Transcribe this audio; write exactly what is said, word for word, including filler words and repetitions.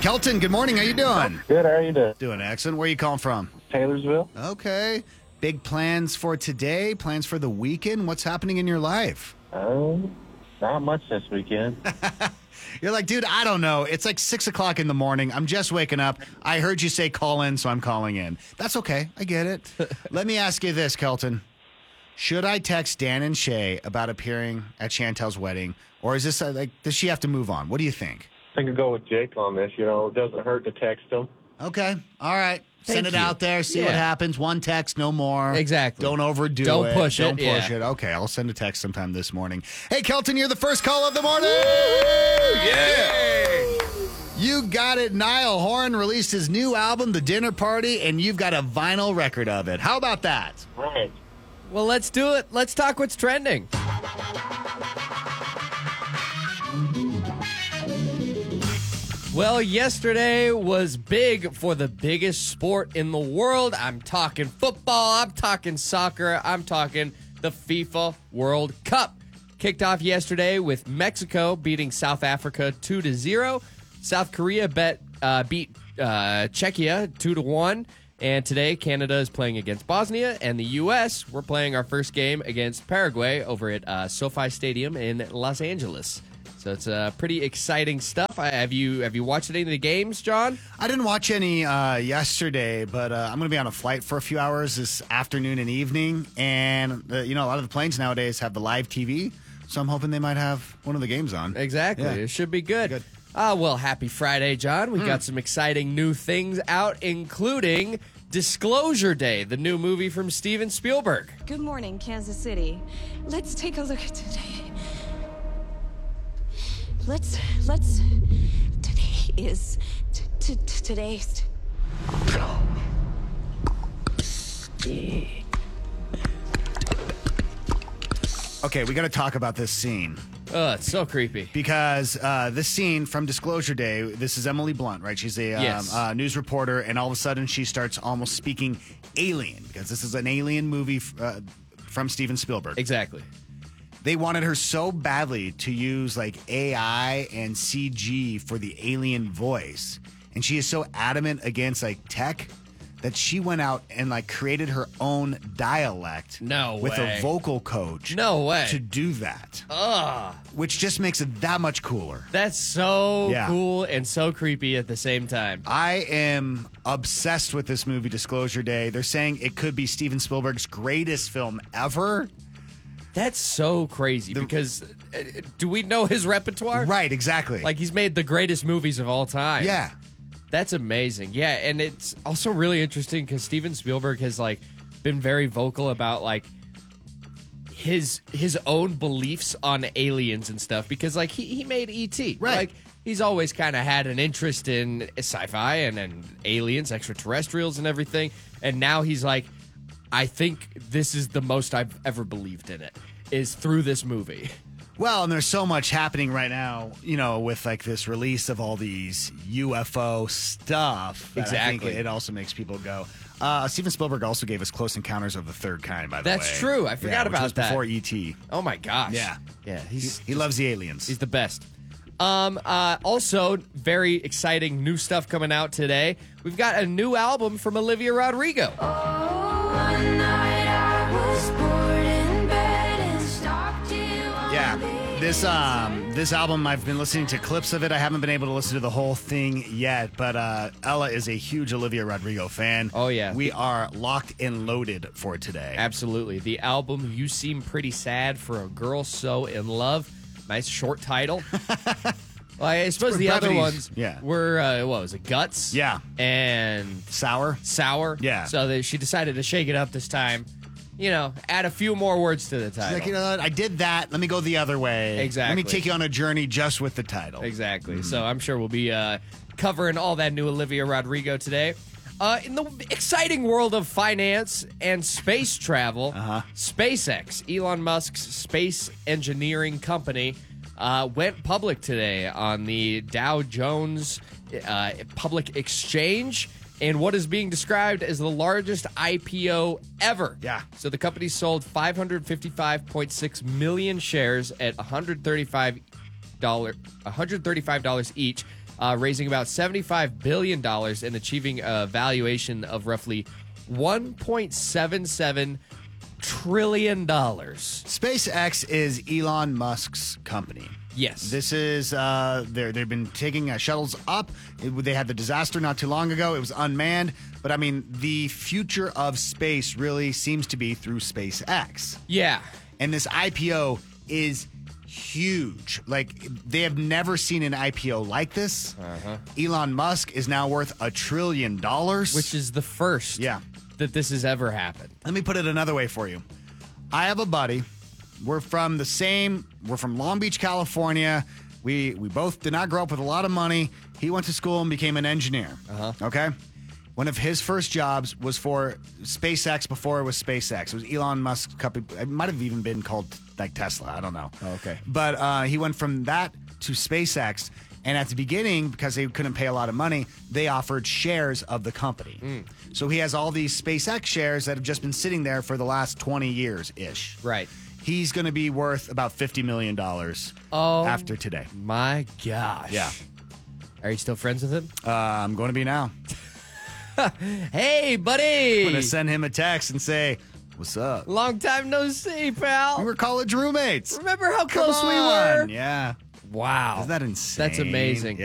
Kelton, good morning. How you doing? Good, how are you doing? Doing excellent. Where are you calling from? Taylorsville. Okay. Big plans for today, plans for the weekend. What's happening in your life? Um, not much this weekend. You're like, dude, I don't know. It's like six o'clock in the morning. I'm just waking up. I heard you say call in, so I'm calling in. That's okay. I get it. Let me ask you this, Kelton. Should I text Dan and Shay about appearing at Chantel's wedding, or is this uh, like, does she have to move on? What do you think? I think I'll go with Jake on this. You know, it doesn't hurt to text him. Okay. All right. Send it you. out there. See Yeah. what happens. One text, no more. Exactly. Don't overdo Don't it. push it, Don't push yeah. it. Okay. I'll send a text sometime this morning. Hey, Kelton, you're the first call of the morning. Yeah. You got it. Niall Horan released his new album, The Dinner Party, and you've got a vinyl record of it. How about that? Right. Well, let's do it. Let's talk what's trending. Well, yesterday was big for the biggest sport in the world. I'm talking football, I'm talking soccer, I'm talking the FIFA World Cup. Kicked off yesterday with Mexico beating South Africa two to zero. South Korea bet, uh, beat uh, Czechia two to one. And today, Canada is playing against Bosnia, and the U S, we're playing our first game against Paraguay over at uh, SoFi Stadium in Los Angeles. So it's uh, pretty exciting stuff. I, have you have you watched any of the games, John? I didn't watch any uh, yesterday, but uh, I'm going to be on a flight for a few hours this afternoon and evening. And, uh, you know, a lot of the planes nowadays have the live T V, so I'm hoping they might have one of the games on. Exactly. Yeah. It should be good. Good. Ah, well, happy Friday, John. We Mm. got some exciting new things out, including Disclosure Day, the new movie from Steven Spielberg. Good morning, Kansas City. Let's take a look at today. Let's, let's, today is, t- t- t- today's. Okay, we got to talk about this scene. Oh, it's so creepy. Because uh, this scene from Disclosure Day, this is Emily Blunt, right? She's a um, Yes. uh, news reporter, and all of a sudden she starts almost speaking alien, because this is an alien movie f- uh, from Steven Spielberg. Exactly. They wanted her so badly to use like A I and C G for the alien voice, and she is so adamant against like tech that she went out and like created her own dialect No with way. a vocal coach No way. to do that, Ugh. which just makes it that much cooler. That's so Yeah. cool and so creepy at the same time. I am obsessed with this movie, Disclosure Day. They're saying it could be Steven Spielberg's greatest film ever. That's so crazy because uh, do we know his repertoire? Right, exactly. Like he's made the greatest movies of all time. yeah. That's amazing. Yeah, and it's also really interesting because Steven Spielberg has like been very vocal about like his his own beliefs on aliens and stuff because like he, he made E T Right. Like he's always kind of had an interest in sci-fi and, and aliens, extraterrestrials, and everything. And now he's like, I think this is the most I've ever believed in it is through this movie. Well, and there's so much happening right now, you know, with like this release of all these U F O stuff. that I think Exactly. it also makes people go. Uh, Steven Spielberg also gave us Close Encounters of the Third Kind, by the way. That's true. I forgot Yeah, which about was that. Before E T. Oh my gosh. Yeah. Yeah. He's He loves the aliens. He's the best. Um, uh, also, very exciting new stuff coming out today. We've got a new album from Olivia Rodrigo. Yeah, this um this album, I've been listening to clips of it. I haven't been able to listen to the whole thing yet, but uh, Ella is a huge Olivia Rodrigo fan. Oh, yeah. We are locked and loaded for today. Absolutely. The album, You Seem Pretty Sad for a Girl So in Love. Nice short title. Well, I suppose for the other brevity's- ones yeah. were, uh, what was it, Guts? Yeah. And Sour? Sour? Yeah. So that she decided to shake it up this time. You know, add a few more words to the title. Like, you know what? I did that. Let me go the other way. Exactly. Let me take you on a journey just with the title. Exactly. So I'm sure we'll be uh, covering all that new Olivia Rodrigo today. Uh, in the exciting world of finance and space travel, Uh-huh. SpaceX, Elon Musk's space engineering company, uh, went public today on the Dow Jones uh, Public Exchange in what is being described as the largest I P O ever. Yeah. So the company sold five hundred fifty-five point six million shares at one hundred thirty-five dollars, one hundred thirty-five dollars each, uh, raising about seventy-five billion dollars and achieving a valuation of roughly one point seven seven trillion dollars. SpaceX is Elon Musk's company. Yes. This is, uh, they're, they've been taking uh, shuttles up. It, they had the disaster not too long ago. It was unmanned. But I mean, the future of space really seems to be through SpaceX. Yeah. And this I P O is huge. Like, they have never seen an I P O like this. Uh-huh. Elon Musk is now worth a trillion dollars. Which is the first Yeah. that this has ever happened. Let me put it another way for you. I have a buddy. We're from the same, we're from Long Beach, California. We we both did not grow up with a lot of money. He went to school and became an engineer. Uh-huh. Okay? One of his first jobs was for SpaceX before it was SpaceX. It was Elon Musk's company. It might have even been called like Tesla. I don't know. Oh, okay. But uh, he went from that to SpaceX. And at the beginning, because they couldn't pay a lot of money, they offered shares of the company. Mm. So he has all these SpaceX shares that have just been sitting there for the last twenty years-ish. Right. He's going to be worth about fifty million dollars Oh. after today. My gosh. Yeah. Are you still friends with him? Uh, I'm going to be now. Hey, buddy. I'm going to send him a text and say, what's up? Long time no see, We pal. were college roommates. Remember how Come close we on. were? Yeah. Wow. Isn't that insane? That's amazing.